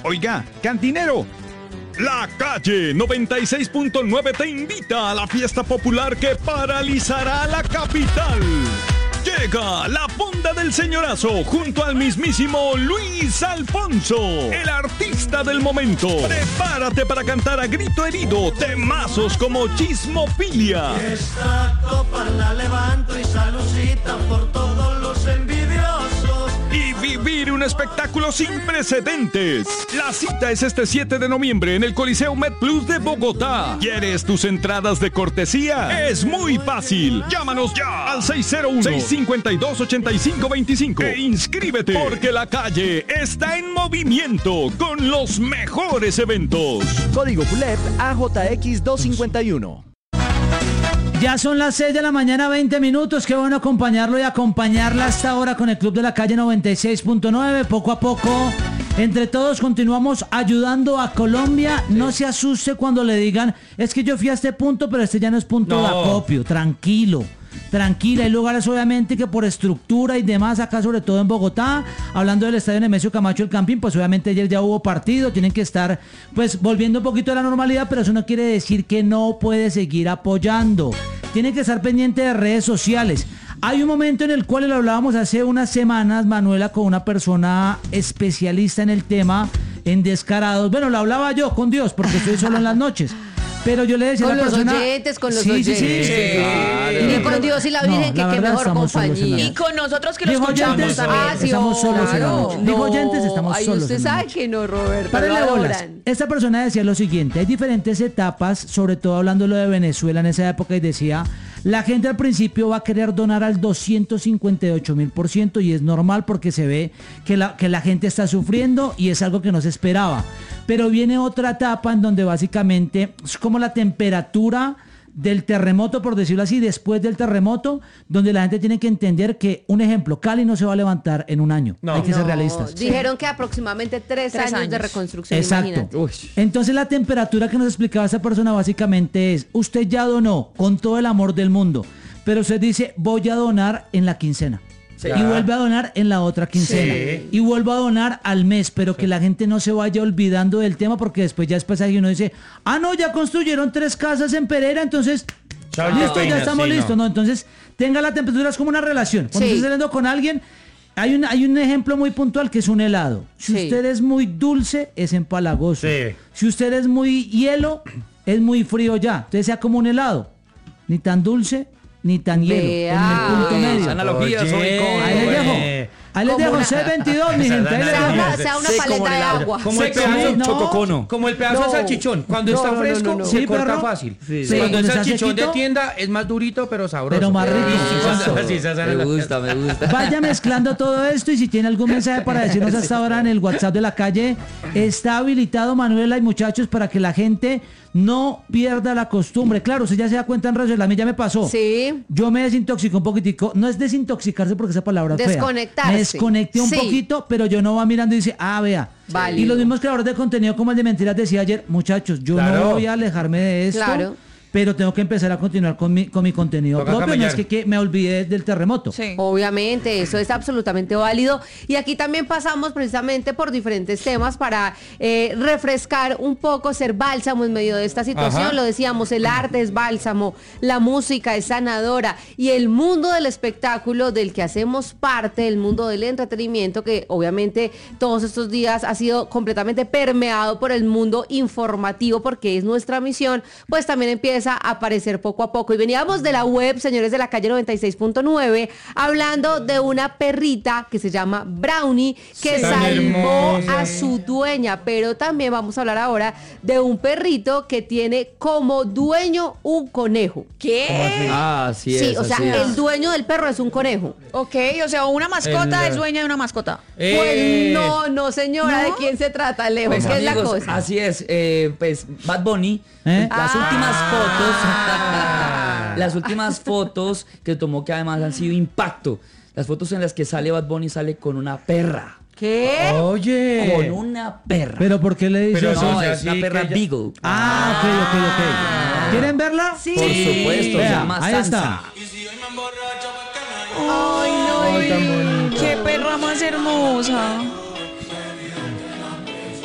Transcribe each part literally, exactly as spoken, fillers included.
Oiga, cantinero. La Calle noventa y seis punto nueve te invita a la fiesta popular que paralizará la capital. Llega la Fonda del Señorazo junto al mismísimo Luis Alfonso, el artista del momento. Prepárate para cantar a grito herido temazos como Chismofilia. Esta copa la levanto y salucita por todos los envidiosos. Y vivir un espectáculo sin precedentes. La cita es este siete de noviembre en el Coliseo MedPlus de Bogotá. ¿Quieres tus entradas de cortesía? Es muy fácil. Llámanos ya al seis cero uno, seis cinco dos, ocho cinco dos cinco e inscríbete porque La Calle está en movimiento con los mejores eventos. Código P U L E P A J X doscientos cincuenta y uno. Ya son las seis de la mañana, veinte minutos. Qué bueno acompañarlo y acompañarla hasta ahora con el Club de la Calle noventa y seis punto nueve. Poco a poco, entre todos continuamos ayudando a Colombia. Sí. No se asuste cuando le digan, es que yo fui a este punto, pero este ya no es punto no. de acopio. Tranquilo. Tranquila, hay lugares obviamente que por estructura y demás, acá sobre todo en Bogotá, hablando del estadio Nemesio Camacho, el Campín, pues obviamente ayer ya hubo partido, tienen que estar pues volviendo un poquito a la normalidad, pero eso no quiere decir que no puede seguir apoyando, tiene que estar pendiente de redes sociales. Hay un momento en el cual lo hablábamos hace unas semanas, Manuela, con una persona especialista en el tema, en Descarados, bueno, lo hablaba yo con Dios, porque estoy solo en las noches. Pero yo le decía con a la los persona... oyentes, con los sí, oyentes. Sí, sí, sí. Claro. Y con Dios y la Virgen, no, que la qué mejor compañía. Y con nosotros que lo Dijo escuchamos oyentes, también. Ah, sí, estamos solos claro. en la noche. Dijo no, oyentes, estamos ay, solos usted en la sabe noche. que no, Roberto. Párale bolas. Esta persona decía lo siguiente, hay diferentes etapas, sobre todo hablando lo de Venezuela en esa época, y decía, la gente al principio va a querer donar al doscientos cincuenta y ocho mil por ciento y es normal porque se ve que la, que la gente está sufriendo y es algo que no se esperaba. Pero viene otra etapa en donde básicamente es como la temperatura del terremoto, por decirlo así, después del terremoto, donde la gente tiene que entender que, un ejemplo, Cali no se va a levantar en un año. No. Hay que no. ser realistas. Dijeron que aproximadamente tres, tres años, años de reconstrucción. Exacto. Entonces la temperatura que nos explicaba esa persona básicamente es, usted ya donó con todo el amor del mundo, pero usted dice, voy a donar en la quincena. Sí. Y vuelve a donar en la otra quincena. Sí. Y vuelvo a donar al mes, pero sí. que la gente no se vaya olvidando del tema, porque después ya después ahí uno dice, ah, no, ya construyeron tres casas en Pereira, entonces, Chau, listo, ya estamos sí, listos. No. no, entonces, tenga la temperatura, es como una relación. Cuando sí. estés saliendo con alguien, hay un, hay un ejemplo muy puntual que es un helado. Si sí. usted es muy dulce, es empalagoso. Sí. Si usted es muy hielo, es muy frío ya. Entonces sea como un helado. Ni tan dulce, ni tan hielo, en el punto medio. Analogía, soy con... Ahí les dejo. Ahí les dejo C veintidós, mi gente. Ahí les dejo. Sea una paleta de agua. Como el pedazo, no, chococono. Como el pedazo no, de salchichón. Cuando no, está fresco, no, no, no. se sí, corta perro. fácil. Sí, sí. Cuando el salchichón de tienda es más durito, pero sabroso. Pero más rico. Sí, sí, me gusta, me gusta. Vaya mezclando todo esto, y si tiene algún mensaje para decirnos hasta ahora en el WhatsApp de La Calle, está habilitado, Manuela y muchachos, para que la gente no pierda la costumbre. Claro, usted ya se da cuenta en redes, a mí ya me pasó. Sí. Yo me desintoxico un poquitico. No es desintoxicarse porque esa palabra es fea. Desconectarse. Me desconecté un sí. poquito, pero yo no va mirando y dice, ah, vea. Válido. Y los mismos creadores de contenido como el de Mentiras decía ayer, muchachos, yo claro. no voy a alejarme de esto. Claro. Pero tengo que empezar a continuar con mi, con mi contenido Toca propio. Camellar. No es que, que me olvidé del terremoto. Sí. Obviamente, eso es absolutamente válido. Y aquí también pasamos precisamente por diferentes temas para eh, refrescar un poco, ser bálsamo en medio de esta situación. Ajá. Lo decíamos, el arte es bálsamo, la música es sanadora, y el mundo del espectáculo del que hacemos parte, el mundo del entretenimiento, que obviamente todos estos días ha sido completamente permeado por el mundo informativo, porque es nuestra misión, pues también empieza a aparecer poco a poco. Y veníamos de la web, señores de La Calle noventa y seis punto nueve, hablando de una perrita que se llama Brownie, que sí. salvó a su dueña, pero también vamos a hablar ahora de un perrito que tiene como dueño un conejo. ¿Qué? Ah, sí, sí, es, o sea, es. el dueño del perro es un conejo. Ok, o sea, una mascota el... es dueña de una mascota. Eh... Pues no, no señora, ¿no? ¿De quién se trata, Leo? Pues, ¿Qué amigos, es la cosa? Así es, eh, pues Bad Bunny, ¿Eh? las ah. últimas fotos, las últimas fotos que tomó, que además han sido impacto, las fotos en las que sale Bad Bunny, sale con una perra. ¿Qué? Oye. Con una perra. ¿Pero por qué le dice Pero eso? no, es una perra ella... Beagle. Ah, ok, ok, ok. ¿Quieren verla? Sí. Por supuesto, Vea, se llama ahí Sansa. está. Ay, no. Ay, qué perra más hermosa.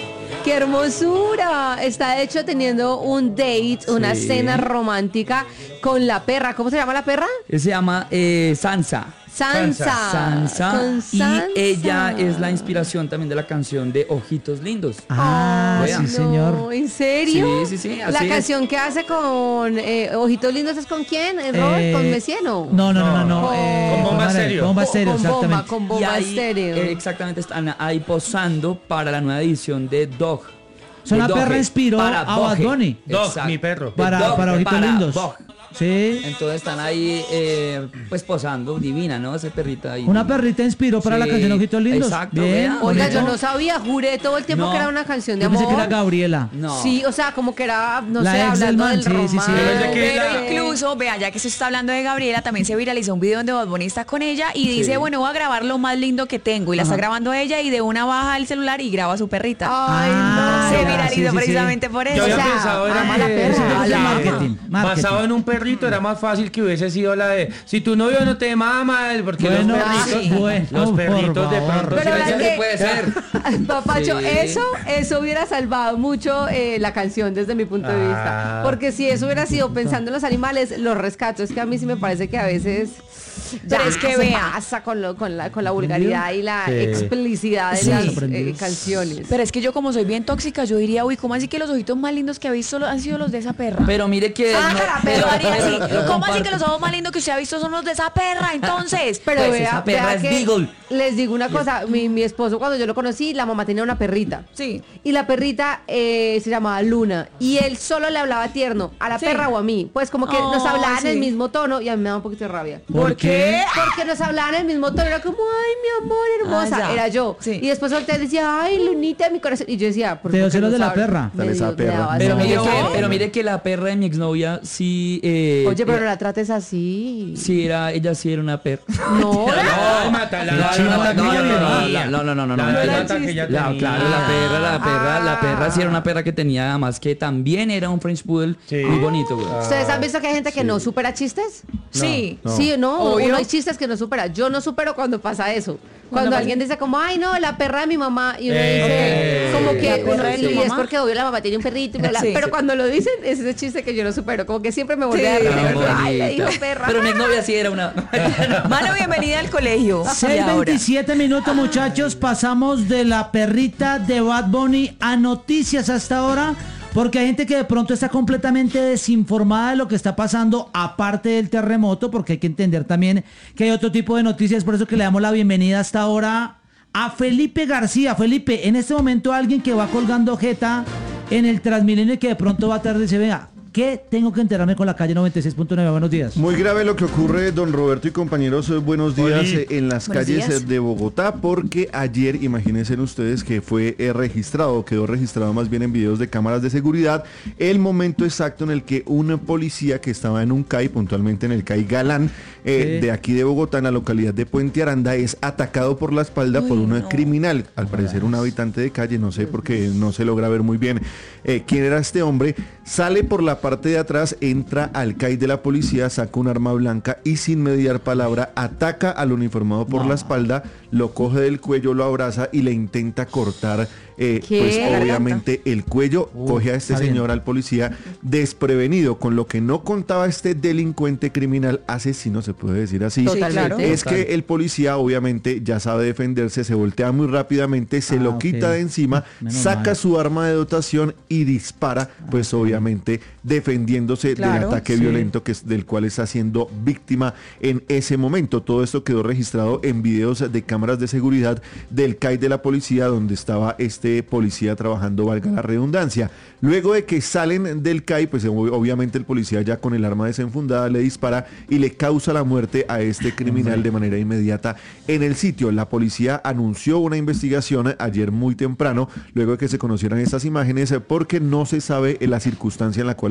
¡Qué hermosura! Está de hecho teniendo un date, una Sí. cena romántica con la perra. ¿Cómo se llama la perra? Se llama eh, Sansa. Sansa. Sansa. Con Y Sansa. ella es la inspiración también de la canción de Ojitos Lindos. Ah, Vea. sí, señor. No, ¿en serio? Sí, sí, sí, La así es. canción que hace con eh, Ojitos Lindos es con quién, ¿Eh, Robert? Eh, ¿Con Messiano? No, no, no, no. no, Con- eh, con Bomba Manuel, Estéreo. Bomba Con- Estéreo, con Bomba, exactamente. con Y Bomba ahí, Estéreo. eh, exactamente, están ahí posando para la nueva edición de Dog. O sea, De la perra Doge, inspiró para a Bad Doge. Bunny. Dog, Exacto. mi perro. De Para, Dog, para ojitos para lindos. Dog. Sí. Entonces están ahí, eh, pues posando, divina, ¿no? Esa perrita ahí. Una perrita inspiró para Sí, la canción Ojitos Lindos. exacto, Bien, vea. Oiga, bonito. yo no sabía, juré todo el tiempo No. que era una canción de Yo pensé amor. que era Gabriela. No. Sí, o sea, como que era, no La sé, ex del hablando man, del sí, sí, sí. romance. Pero es que Pero la- incluso, vea, ya que se está hablando de Gabriela, también se viralizó un video donde Bad Bunny está con ella y dice, bueno, voy a grabar lo más lindo que tengo. Y la está grabando ella y de una baja el celular y graba a su perrita. Ay, Ah, no. se ya, viralizó sí, sí, sí. precisamente por Yo eso. había O sea, pensado era ama la que- perra. Eso es Ala. la- Marketing, marketing. Basado en un perrito era más fácil que hubiese sido la de si tu novio no te mama, porque Bueno, los perritos, sí. Bueno, los por perritos de favor. pronto Pero sí la les- que- puede ser. Papacho, Sí. eso, eso hubiera salvado mucho eh, la canción desde mi punto de vista. Ah. Porque si eso hubiera sido pensando en los animales, los rescato. Es que a mí sí me parece que a veces Pero ya es que se vea. pasa con, lo, con, la, con la vulgaridad y la Sí. explicidad de Sí. las eh, Sorprendido. canciones. Pero es que yo como soy bien tóxica, yo diría, uy, ¿cómo así que los ojitos más lindos que ha visto lo- han sido los de esa perra? Pero mire que. Ah, no- cara, Pero pero- haría así, lo- lo ¿cómo así comparto. que los ojos más lindos que usted ha visto son los de esa perra? Entonces, Pero Pues vea, esa perra vea es que Beagle. les digo una cosa, mi, mi esposo cuando yo lo conocí, la mamá tenía una perrita. sí. Y la perrita eh, se llamaba Luna. Y él solo le hablaba tierno, a la Sí. perra o a mí. Pues como que Oh, nos hablaban en el sí. mismo tono y a mí me daba un poquito de rabia. ¿Por qué? Porque nos hablaban en el mismo tono, era como, ay, mi amor, hermosa. Ah, ya. Era yo. Sí. Y después volteé y decía, ay, Lunita de mi corazón. Y yo decía, ¿por Te dio qué celos no de la sabes? perra. Me Dale esa dio- me perra. daba Pero celos. mire, ¿No? que, pero mire que la perra de mi exnovia sí. Eh, Oye, pero eh, no la trates así. sí era, ella sí era una perra. No, No, mata la La la- chimba la- no, la- no, la- no, no, no, no, no, la- no, la- no, la- que ya La- tenía. claro, la perra, la perra, la perra sí era Ah. una perra que tenía, además que también era un French Poodle Sí. muy bonito, güey. ¿Ustedes han visto que hay gente que no supera chistes? Sí. No. Sí, no, Obvio. uno hay chistes que no supera. Yo no supero cuando pasa eso. Cuando pasa- alguien dice como, ay no, la perra de mi mamá, y uno Eh, dice, como que, ¿la perra de sí, tu es mamá? porque obvio la mamá tiene un perrito, y bla, bla. Sí. Pero cuando lo dicen, es ese chiste que yo no supero, como que siempre me vuelve a Sí. reír. Tan Ay, le dijo bonita. perra. Pero mi exnovia sí era una. Mano, bienvenida al colegio. Y seis ahora. veintisiete minutos, muchachos. Pasamos de la perrita de Bad Bunny a noticias hasta ahora. Porque hay gente que de pronto está completamente desinformada de lo que está pasando, aparte del terremoto, porque hay que entender también que hay otro tipo de noticias. Por eso que le damos la bienvenida hasta ahora a Felipe García. Felipe, en este momento alguien que va colgando jeta en el Transmilenio y que de pronto va tarde y se vea. ¿Qué tengo que enterarme con la calle noventa y seis punto nueve? Buenos días. Muy grave lo que ocurre, don Roberto y compañeros. eh, Buenos días Oli. eh, en las Buenos calles días. eh, de Bogotá, porque ayer, imagínense ustedes que fue eh, registrado, quedó registrado más bien en videos de cámaras de seguridad, el momento exacto en el que un policía que estaba en un C A I, puntualmente en el C A I Galán, eh, Sí. de aquí de Bogotá, en la localidad de Puente Aranda, es atacado por la espalda por un no. criminal, al parecer un habitante de calle, no sé porque no se logra ver muy bien eh, quién era este hombre. Sale por la parte de atrás, entra al C A I de la policía, saca un arma blanca y sin mediar palabra ataca al uniformado por la espalda, lo coge del cuello, lo abraza y le intenta cortar eh, ¿Qué? pues La obviamente el cuello. Uh, Coge a este está bien. señor, al policía, desprevenido, con lo que no contaba este delincuente criminal, asesino, se puede decir así. Totalmente. Es que el policía obviamente ya sabe defenderse, se voltea muy rápidamente, se Ah, lo ok. quita de encima, Menos saca mal. su arma de dotación y dispara, pues obviamente defendiéndose del Claro, ataque sí. violento que es, del cual está siendo víctima en ese momento. Todo esto quedó registrado en videos de cámaras de seguridad del C A I de la policía, donde estaba este policía trabajando, valga la redundancia. Luego de que salen del C A I, pues ob- obviamente el policía ya con el arma desenfundada le dispara y le causa la muerte a este criminal de manera inmediata en el sitio. La policía anunció una investigación ayer muy temprano, luego de que se conocieran estas imágenes, porque no se sabe la circunstancia en la cual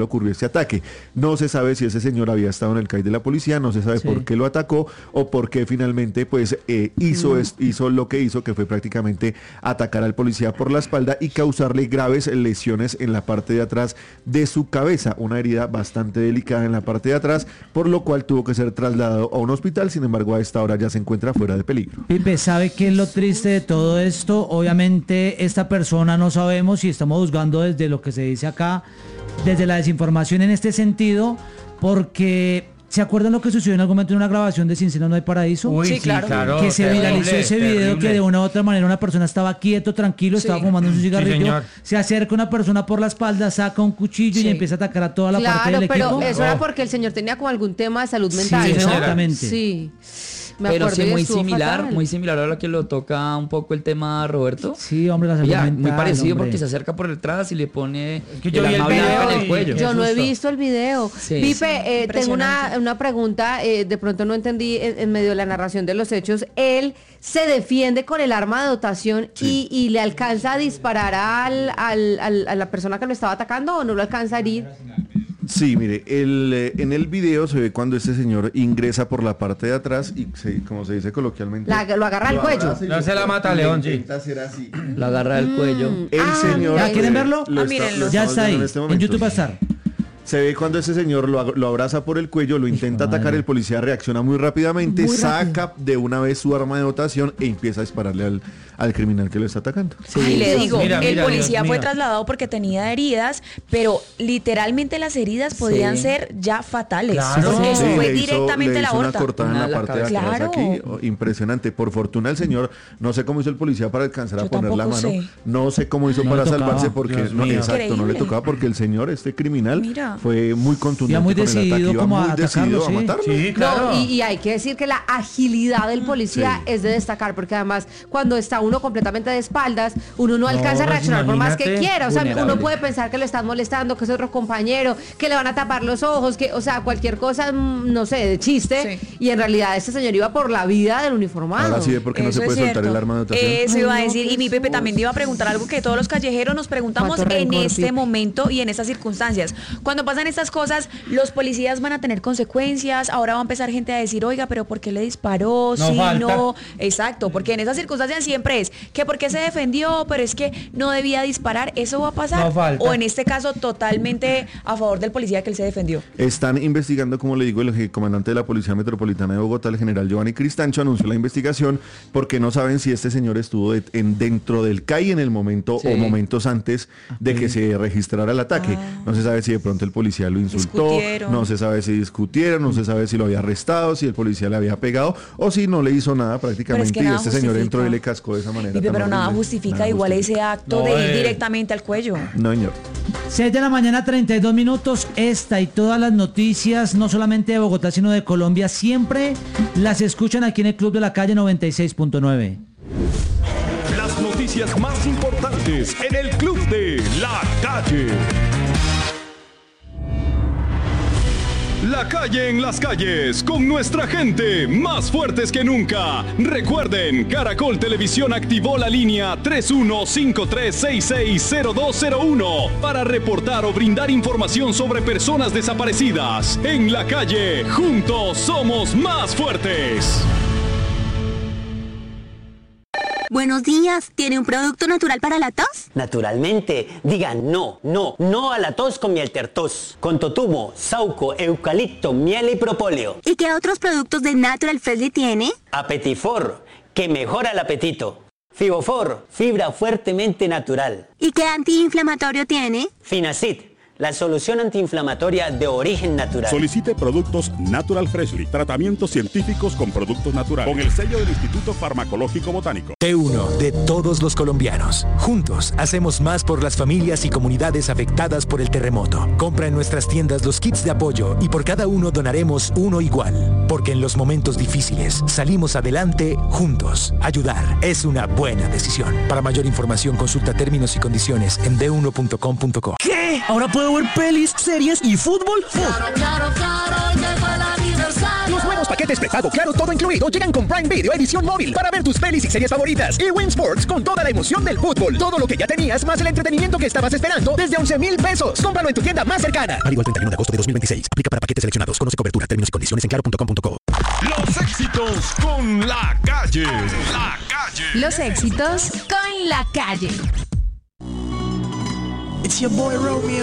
ocurrió este ataque. No se sabe si ese señor había estado en el C A I de la policía, no se sabe sí. por qué lo atacó o por qué finalmente pues eh, hizo, mm. es, hizo lo que hizo, que fue prácticamente atacar al policía por la espalda y causarle graves lesiones en la parte de atrás de su cabeza, una herida bastante delicada en la parte de atrás, por lo cual tuvo que ser trasladado a un hospital. Sin embargo, a esta hora ya se encuentra fuera de peligro. Pipe, ¿sabe qué es lo triste de todo esto? Obviamente esta persona no sabemos si estamos juzgando desde lo que se dice acá, desde la desinformación en este sentido, porque ¿se acuerdan lo que sucedió en algún momento en una grabación de Sin Cena No Hay Paraíso? Uy, sí, claro. claro. Que se terrible, viralizó ese video terrible. que de una u otra manera una persona estaba quieto, tranquilo, sí. estaba fumando su cigarrillo, sí, se acerca una persona por la espalda, saca un cuchillo sí. y empieza a atacar a toda la claro, parte del equipo. Claro, pero eso oh. era porque el señor tenía como algún tema de salud mental, sí, ¿no? Exactamente. Sí. Me pero acuerdo sí, y muy estuvo similar, fatal. muy similar a lo que lo toca un poco el tema Roberto. Sí, hombre, la salud Ya, mental, muy parecido hombre. porque se acerca por detrás y le pone que yo el vi el arma blanca video en el cuello. Yo no he visto el video. Sí, Pipe, sí, eh, tengo una, una pregunta, eh, de pronto no entendí en, en medio de la narración de los hechos. Él se defiende con el arma de dotación sí. y, y le alcanza a disparar al, al, al, a la persona que lo estaba atacando, ¿o no lo alcanza a herir? Sí, mire, el, eh, en el video se ve cuando este señor ingresa por la parte de atrás y, se, como se dice coloquialmente, la, lo agarra al cuello. No se la mata León, sí. Hacer así. Lo agarra al cuello. Mm. El ah, señor. ¿Ya quieren verlo? Lo ah, está, mírenlo. lo Ya está ahí. En, este en YouTube va a estar. Se ve cuando ese señor lo, lo abraza por el cuello, lo intenta Hijo, atacar, madre. el policía reacciona muy rápidamente, Muy saca rápido. de una vez su arma de dotación e empieza a dispararle al, al criminal que lo está atacando. Sí, y le digo, mira, el mira, policía Dios fue mío. trasladado porque tenía heridas, pero literalmente las heridas podían Sí. ser ya fatales. Claro. Porque eso Sí, fue le hizo- directamente le la hizo una aorta. cortada en Una la en la parte de cabeza. atrás Claro. aquí, oh, impresionante. Por fortuna el señor, no sé cómo hizo el policía para alcanzar a Yo poner la tampoco mano, sé. no sé cómo hizo No para le tocaba, salvarse porque Dios no, mío. exacto, no le Increíble. tocaba porque el señor, este criminal, Mira. fue muy contundente Iba muy con el decidido ataque, iba como a muy decidido atacarlo, a sí. matarlo. Sí, claro. No, y, y hay que decir que la agilidad del policía Sí. es de destacar, porque además cuando está uno completamente de espaldas, uno no alcanza a pues reaccionar por más que imagínate, quiera. O sea, vulnerable. uno puede pensar que lo están molestando, que es otro compañero, que le van a tapar los ojos, que, o sea, cualquier cosa, mm, no sé, de chiste. Sí. Y en realidad este señor iba por la vida del uniformado. Ahora sí ve por qué no Eso se es puede soltar cierto. el arma de dotación. Eso Ay, iba a no, decir, y mi Pepe Jesús. también te iba a preguntar algo que todos los callejeros nos preguntamos Cuánto en rencor, este Pipe. momento y en estas circunstancias. Cuando pasan estas cosas, los policías van a tener consecuencias, ahora va a empezar gente a decir, oiga, pero ¿por qué le disparó? No sí, falta. no. Exacto, porque en esas circunstancias siempre es que por qué se defendió, pero es que no debía disparar, eso va a pasar. No falta. O en este caso, totalmente a favor del policía que él se defendió. Están investigando, como le digo, el je- comandante de la Policía Metropolitana de Bogotá, el general Giovanni Cristancho, anunció la investigación porque no saben si este señor estuvo de- en, dentro del C A I en el momento Sí. o momentos antes de que se registrara el ataque. Ah. No se sabe si de pronto el policía lo insultó, Discutieron. no se sabe si discutieron, no se sabe si lo había arrestado, si el policía le había pegado o si no le hizo nada prácticamente que y nada este señor justifica. entró y le cascó de esa manera. Pipe, tan pero nada horrible. justifica Nada igual justifica. ese acto No, de ir eh. directamente al cuello. No, señor. seis de la mañana, treinta y dos minutos. Esta y todas las noticias, no solamente de Bogotá, sino de Colombia, siempre las escuchan aquí en el Club de la Calle noventa y seis punto nueve. Las noticias más importantes en el Club de la Calle. La calle en las calles, con nuestra gente, más fuertes que nunca. Recuerden, Caracol Televisión activó la línea tres uno cinco tres seis seis cero dos cero uno para reportar o brindar información sobre personas desaparecidas. En la calle, juntos somos más fuertes. Buenos días, ¿tiene un producto natural para la tos? Naturalmente, diga no, no, no a la tos con miel tertos, con totumo, sauco, eucalipto, miel y propóleo. ¿Y qué otros productos de Natural Freshly tiene? Apetifor, que mejora el apetito. Fibofor, fibra fuertemente natural. ¿Y qué antiinflamatorio tiene? Finacid, la solución antiinflamatoria de origen natural. Solicite productos Natural Freshly, tratamientos científicos con productos naturales, con el sello del Instituto Farmacológico Botánico. T uno de todos los colombianos. Juntos hacemos más por las familias y comunidades afectadas por el terremoto. Compra en nuestras tiendas los kits de apoyo y por cada uno donaremos uno igual. Porque en los momentos difíciles salimos adelante juntos. Ayudar es una buena decisión. Para mayor información consulta términos y condiciones en d uno punto com punto co. ¿Qué? ¿Ahora puedo ver pelis, series y fútbol? Claro, claro, claro, llegó el aniversario. Los nuevos paquetes paquetes prepago Claro Todo Incluido llegan con Prime Video edición móvil para ver tus pelis y series favoritas. Y Win Sports con toda la emoción del fútbol. Todo lo que ya tenías más el entretenimiento que estabas esperando desde once mil pesos. Cómpralo en tu tienda más cercana. Válido al treinta y uno de agosto de dos mil veintiséis. Aplica para paquetes seleccionados. Conoce cobertura, términos y condiciones en claro punto com punto co. Los éxitos con La Calle. La Calle. Los éxitos con La Calle. It's your boy Romeo.